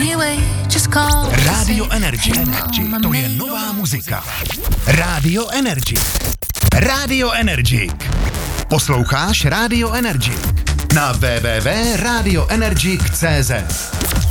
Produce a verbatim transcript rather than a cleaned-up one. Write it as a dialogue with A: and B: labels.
A: anyway, just call.
B: Radio Energy, Energy, to je nová muzika. Radio Energy. Radio Energy. Posloucháš Radio Energy na w w w tečka radio energy tečka c z.